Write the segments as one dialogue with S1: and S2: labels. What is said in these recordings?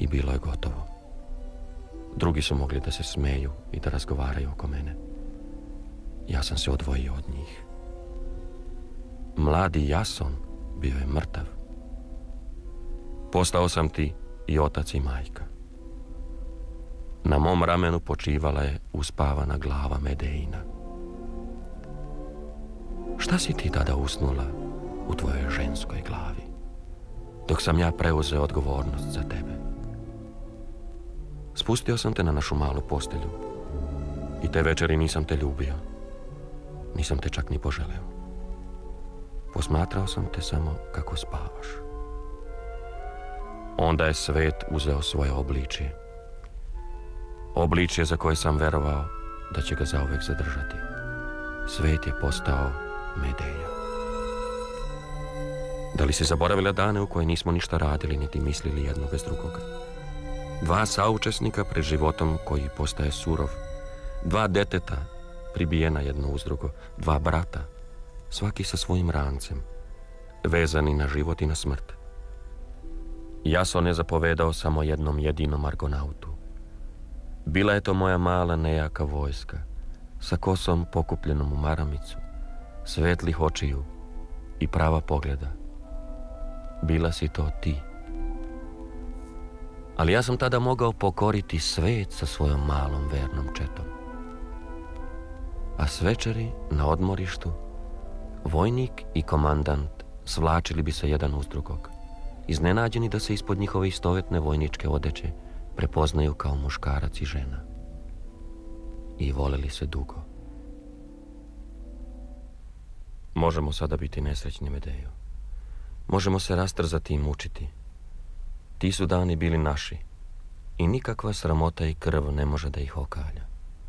S1: i bilo je gotovo. Drugi su mogli da se smeju i da razgovaraju oko mene. Ja sam se odvojio od njih. Mladi Jason bio je mrtav. Postao sam ti i otac i majka. Na mom ramenu počivala je uspavana glava Medeina. Šta si ti tada usnula u tvojoj ženskoj glavi, dok sam ja preuzeo odgovornost za tebe? Spustio sam te na našu malu postelju i te večeri nisam te ljubio, nisam te čak ni poželeo. Posmatrao sam te samo kako spavaš. Onda je svet uzeo svoje obličje. Obličje za koje sam verovao da će ga zauvek zadržati. Svet je postao Medeja. Da li si zaboravila dane u koje nismo ništa radili niti mislili jedno bez drugoga? Dva saučesnika pred životom koji postaje surov. Dva deteta pribijena jedno uz drugo. Dva brata, svaki sa svojim rancem, vezani na život i na smrt. Jason je zapovedao samo jednom jedinom argonautu. Bila je to moja mala nejaka vojska, sa kosom pokupljenom u maramicu, svetlih očiju i prava pogleda. Bila si to ti. Ali ja sam tada mogao pokoriti svet sa svojom malom vernom četom. A s večeri na odmorištu vojnik i komandant svlačili bi se jedan uz drugog, iznenađeni da se ispod njihove istovetne vojničke odeće prepoznaju kao muškarac i žena. I voleli se dugo. Možemo sada biti nesrećni, Medejo. Možemo se rastrzati i mučiti. Ti su dani bili naši i nikakva sramota i krv ne može da ih okalja.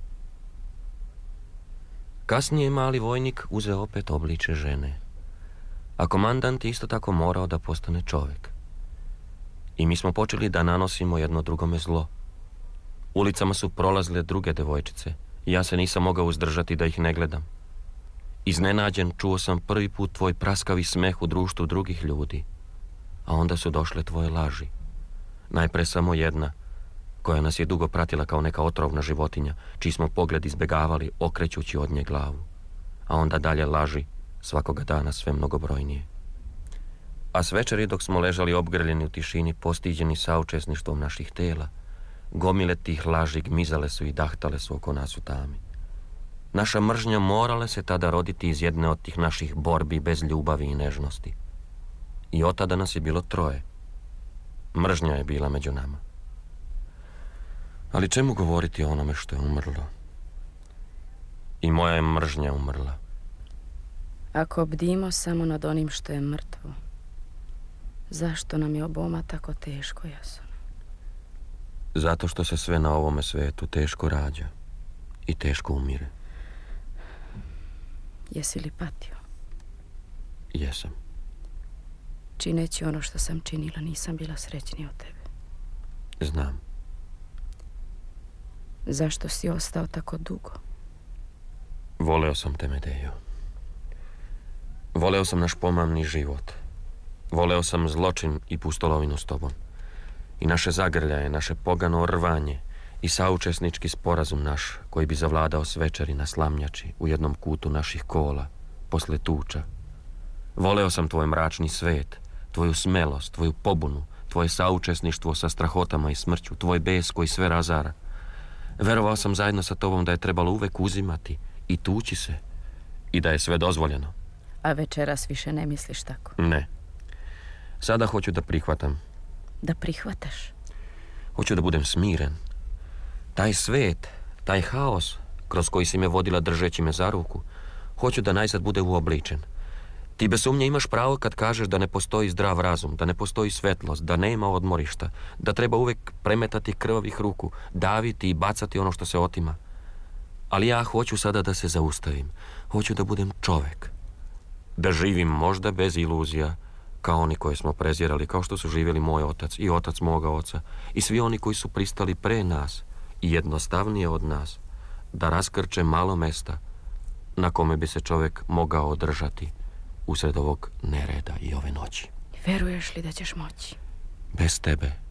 S1: Kasnije mali vojnik uzeo opet obličje žene, a komandant isto tako morao da postane čovjek. I mi smo počeli da nanosimo jedno drugome zlo. Ulicama su prolazile druge devojčice i ja se nisam mogao uzdržati da ih ne gledam. Iznenađen čuo sam prvi put tvoj praskavi smeh u društvu drugih ljudi, a onda su došle tvoje laži. Najpre samo jedna, koja nas je dugo pratila kao neka otrovna životinja, čiji smo pogled izbegavali okrećući od nje glavu. A onda dalje laži, svakoga dana sve mnogobrojnije. A s večeri dok smo ležali obgrljeni u tišini, postiđeni saučesništvom naših tela, gomile tih laži gmizale su i dahtale su oko nas u tami. Naša mržnja morala se tada roditi iz jedne od tih naših borbi bez ljubavi i nežnosti. I od tada nas je bilo troje. Mržnja je bila među nama. Ali čemu govoriti o onome što je umrlo? I moja je mržnja umrla.
S2: Ako bdimo samo nad onim što je mrtvo, zašto nam je oboma tako teško, Jason?
S1: Zato što se sve na ovome svetu teško rađa i teško umire.
S2: Jesi li patio?
S1: Jesam.
S2: Čineći ono što sam činila, nisam bila srećnija od tebe.
S1: Znam.
S2: Zašto si ostao tako dugo?
S1: Voleo sam te, Medejo. Voleo sam naš pomamni život. Voleo sam zločin i pustolovinu s tobom. I naše zagrljaje, naše pogano rvanje i saučesnički sporazum naš koji bi zavladao s večeri na slamnjači u jednom kutu naših kola, posle tuča. Voleo sam tvoj mračni svet, tvoju smelost, tvoju pobunu, tvoje saučesništvo sa strahotama i smrću, tvoj bes koji sve razara. Verovao sam zajedno sa tobom da je trebalo uvek uzimati i tući se i da je sve dozvoljeno.
S2: A večeras više ne misliš tako?
S1: Ne. Sada hoću da prihvatam.
S2: Da prihvataš?
S1: Hoću da budem smiren. Taj svet, taj haos kroz koji si me vodila držeći me za ruku, hoću da najzad bude uobličen. Ti bez sumnje imaš pravo kad kažeš da ne postoji zdrav razum, da ne postoji svetlost, da nema odmorišta, da treba uvek premetati krvavih ruku, daviti i bacati ono što se otima. Ali ja hoću sada da se zaustavim. Hoću da budem čovek. Da živim možda bez iluzija, kao oni koje smo prezirali, kao što su živjeli moj otac i otac moga oca i svi oni koji su pristali pre nas i jednostavnije od nas, da raskrče malo mesta na kome bi se čovek mogao održati usred ovog nereda i ove noći.
S2: Veruješ li da ćeš moći?
S1: Bez tebe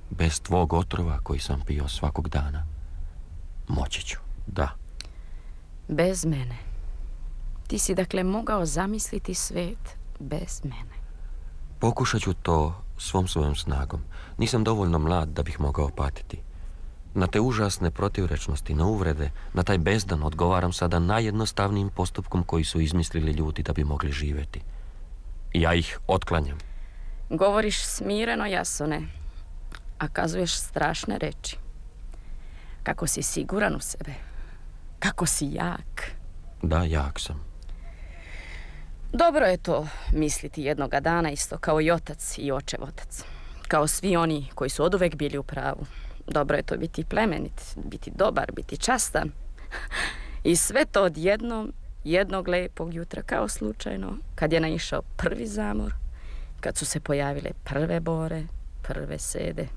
S1: Bez tvog otrova koji sam pio svakog dana. Moći ću, da.
S2: Bez mene. Ti si dakle mogao zamisliti svijet bez mene.
S1: Pokušat ću to svom svojom snagom. Nisam dovoljno mlad da bih mogao patiti. Na te užasne protivrečnosti, na uvrede, na taj bezdan odgovaram sada najjednostavnijim postupkom koji su izmislili ljudi da bi mogli živjeti. I ja ih otklanjam.
S2: Govoriš smireno, Jasone, a kazuješ strašne reči. Kako si siguran u sebe. Kako si jak.
S1: Da, jak sam.
S2: Dobro je to misliti jednoga dana isto kao i otac i očev otac. Kao svi oni koji su oduvek bili u pravu. Dobro je to biti plemenit, biti dobar, biti častan. I sve to odjednom, jednog lijepog jutra, kao slučajno, kad je naišao prvi zamor, kad su se pojavile prve bore, prve sede.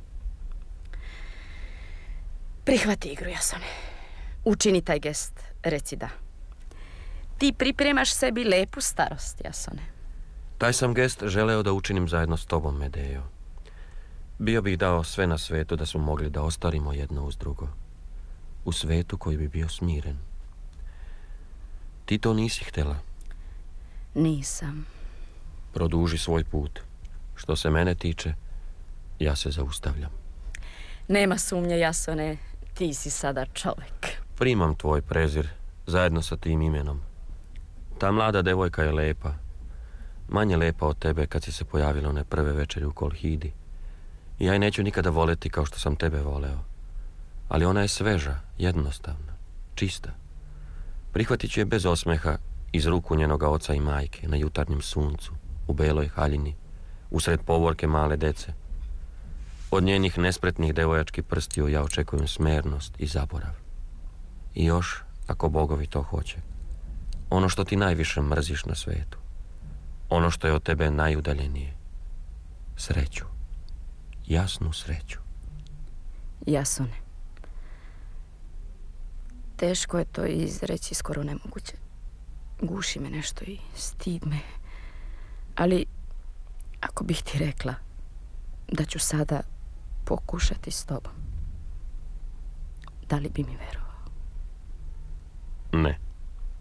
S2: Prihvati igru, Jasone. Učini taj gest, reci da. Ti pripremaš sebi lepu starost, Jasone.
S1: Taj sam gest želeo da učinim zajedno s tobom, Medejo. Bio bih dao sve na svetu da smo mogli da ostarimo jedno uz drugo. U svetu koji bi bio smiren. Ti to nisi htjela.
S2: Nisam.
S1: Produži svoj put. Što se mene tiče, ja se zaustavljam.
S2: Nema sumnje, Jasone, ti si sada čovjek.
S1: Primam tvoj prezir zajedno sa tim imenom. Ta mlada devojka je lepa. Manje lepa od tebe kad si se pojavila one prve večeri u Kolhidi. I ja je neću nikada voleti kao što sam tebe voleo. Ali ona je sveža, jednostavna, čista. Prihvatit ću je bez osmeha iz ruku njenoga oca i majke na jutarnjem suncu, u beloj haljini, usred povorke male dece. Od njenih nespretnih devojačkih prstiju ja očekujem smernost i zaborav. I još, ako bogovi to hoće, ono što ti najviše mrziš na svetu, ono što je od tebe najudaljenije, sreću, jasnu sreću.
S2: Jasone. Teško je to izreći, skoro nemoguće. Guši me nešto i stid me. Ali, ako bih ti rekla da ću sada pokušati s tobom, da li bi mi verovao?
S1: Ne.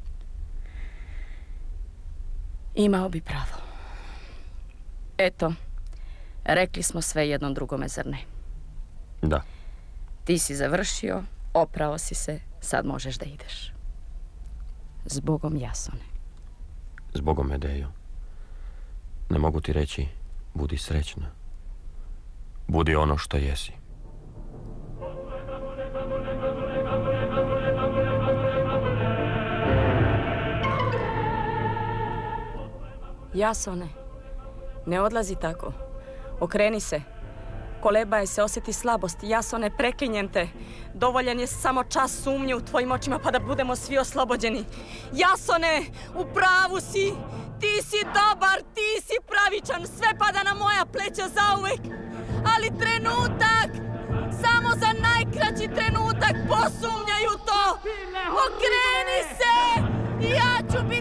S2: Imao bi pravo. Eto, rekli smo sve jednom drugome, zar ne?
S1: Da.
S2: Ti si završio, oprao si se, sad možeš da ideš. Zbogom, Jasone.
S1: Zbogom, Medejo. Ne mogu ti reći, budi srećna. Budi ono što jesi.
S2: Jasone, ne odlazi tako. Okreni se. Kolebaj se, osjeti slabost. Jasone, preklinjem te. Dovoljan je samo čas sumnje u tvojim očima pa da budemo svi oslobođeni. Jasone, u pravu si. Ti si dobar, ti si pravičan. Sve pada na moja pleća zauvek. Ali trenutak, samo za najkraći trenutak posumnjaju to. Okreni se!